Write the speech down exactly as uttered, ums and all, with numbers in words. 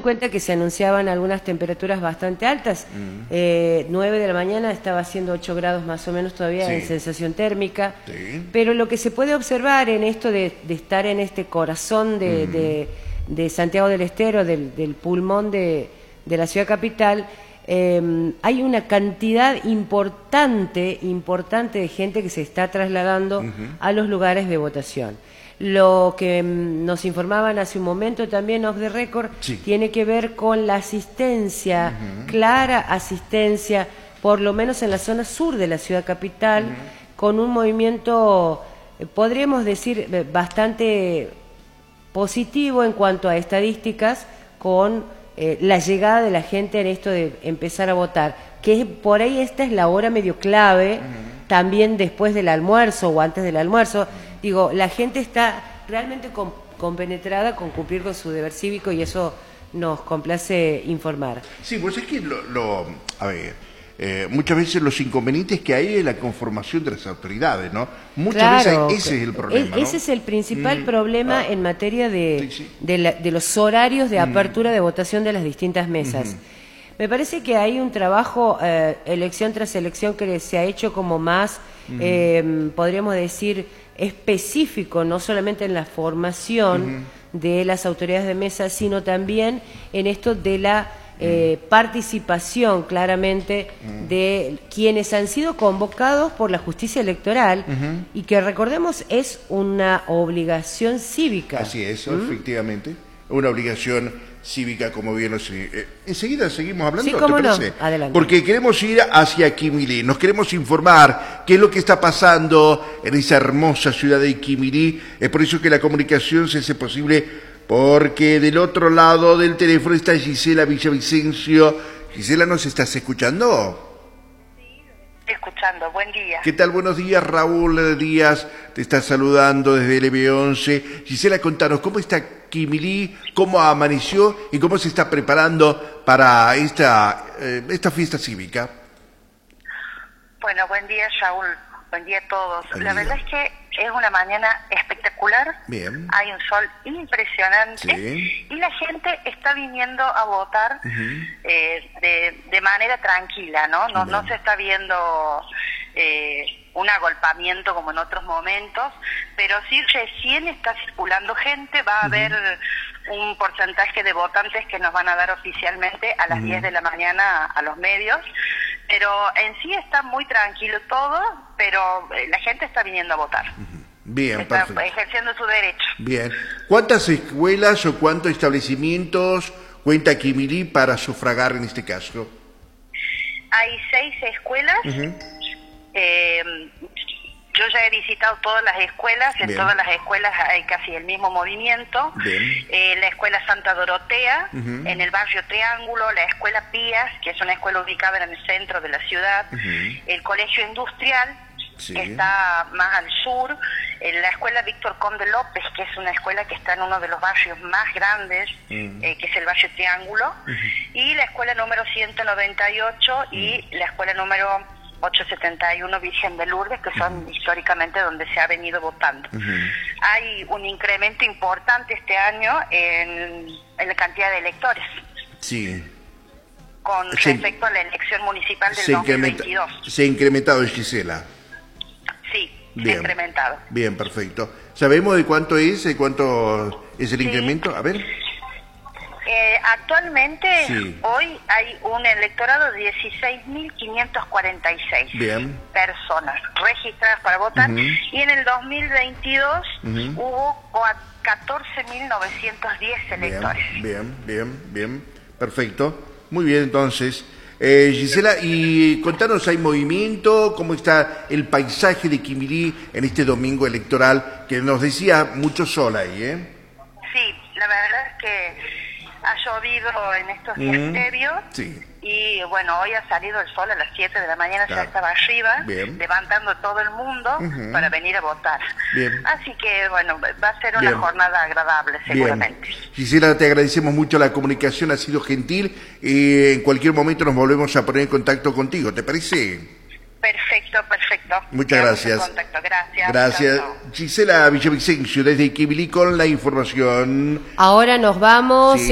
cuenta que se anunciaban algunas temperaturas bastante altas. Mm. Eh, nueve de la mañana estaba haciendo ocho grados más o menos todavía sí. en sensación térmica. Sí. Pero lo que se puede observar en esto de, de estar en este corazón de, mm. de, de Santiago del Estero, del, del pulmón de, de la ciudad capital, eh, hay una cantidad importante, importante de gente que se está trasladando uh-huh. a los lugares de votación. Lo que nos informaban hace un momento también off the record sí. tiene que ver con la asistencia, uh-huh. clara asistencia, por lo menos en la zona sur de la ciudad capital, uh-huh. con un movimiento, podríamos decir, bastante positivo en cuanto a estadísticas, con eh, la llegada de la gente en esto de empezar a votar, que por ahí esta es la hora medio clave, uh-huh. también después del almuerzo o antes del almuerzo. Digo, la gente está realmente con, compenetrada con cumplir con su deber cívico y eso nos complace informar. Sí, pues es que lo, lo a ver, eh, muchas veces los inconvenientes que hay es la conformación de las autoridades, ¿no? Muchas claro, veces ese es el problema, es, ese ¿no? es el principal mm, problema ah, en materia de, sí, sí. de, la, de los horarios de mm. apertura de votación de las distintas mesas. Mm-hmm. Me parece que hay un trabajo, eh, elección tras elección, que se ha hecho como más, mm. eh, podríamos decir, específico, no solamente en la formación uh-huh. de las autoridades de mesa, sino también en esto de la eh, uh-huh. participación, claramente, uh-huh. de quienes han sido convocados por la justicia electoral uh-huh. y que, recordemos, es una obligación cívica. Así es, ¿Mm? efectivamente, una obligación cívica, como bien lo sé. Eh, enseguida seguimos hablando, sí, cómo ¿te no? parece? Adelante. Porque queremos ir hacia Quimilí, nos queremos informar qué es lo que está pasando en esa hermosa ciudad de Quimilí. Es por eso que la comunicación se hace posible, porque del otro lado del teléfono está Gisela Villavicencio. Gisela, ¿nos estás escuchando? Escuchando, buen día. ¿Qué tal? Buenos días, Raúl Díaz, te está saludando desde L B once. Gisela, contanos, ¿cómo está Quimilí? ¿Cómo amaneció? ¿Y cómo se está preparando para esta, eh, esta fiesta cívica? Bueno, buen día, Raúl. Buen día a todos. Buen La día. verdad es que es una mañana espectacular. Bien. Hay un sol impresionante. Sí. Y la gente está viniendo a votar uh-huh. eh, de, de manera tranquila, ¿no? No, no se está viendo eh, un agolpamiento como en otros momentos, pero sí recién está circulando gente. Va a uh-huh. haber un porcentaje de votantes que nos van a dar oficialmente a las uh-huh. diez de la mañana a los medios. Pero en sí está muy tranquilo todo, pero la gente está viniendo a votar. Bien, está perfecto. ejerciendo su derecho. Bien. ¿Cuántas escuelas o cuántos establecimientos cuenta Quimilí para sufragar en este caso? Hay seis escuelas. Uh-huh. eh, yo ya he visitado todas las escuelas. En Bien. Todas las escuelas hay casi el mismo movimiento. Eh, la escuela Santa Dorotea, uh-huh. en el barrio Triángulo, la escuela Pías, que es una escuela ubicada en el centro de la ciudad, uh-huh. el colegio industrial, sí. que está más al sur, eh, la escuela Víctor Conde López, que es una escuela que está en uno de los barrios más grandes, uh-huh. eh, que es el barrio Triángulo, uh-huh. y la escuela número ciento noventa y ocho uh-huh. y la escuela número ochocientos setenta y uno Virgen de Lourdes, que son uh-huh. históricamente donde se ha venido votando. Uh-huh. Hay un incremento importante este año en, en la cantidad de electores. Sí. Con se, respecto a la elección municipal del se dos mil veintidós. Se ha incrementado, Gisela. Sí, Bien. se ha incrementado. Bien, perfecto. ¿Sabemos de cuánto es, de cuánto es el sí. incremento? A ver. Eh, actualmente, sí. hoy hay un electorado de dieciséis mil quinientos cuarenta y seis Bien. personas registradas para votar, uh-huh. y en el dos mil veintidós uh-huh. hubo catorce mil novecientos diez electores. Bien, bien, bien, bien, perfecto. Muy bien, entonces. Eh, Gisela, y contanos, ¿hay movimiento? ¿Cómo está el paisaje de Quimilí en este domingo electoral? Que nos decía mucho sol ahí, ¿eh? Sí, la verdad es que ha llovido en estos días uh-huh. previos, sí. y bueno, hoy ha salido el sol a las siete de la mañana, claro. ya estaba arriba, Bien. levantando todo el mundo uh-huh. para venir a votar. Bien. Así que bueno, va a ser una Bien. jornada agradable seguramente. Bien. Gisela, te agradecemos mucho la comunicación, ha sido gentil, y en cualquier momento nos volvemos a poner en contacto contigo, ¿te parece? Perfecto, perfecto. Muchas gracias. Gracias. Gracias. Chao, chao. Gisela Villavicencio desde Quimilí con la información. Ahora nos vamos. Sí.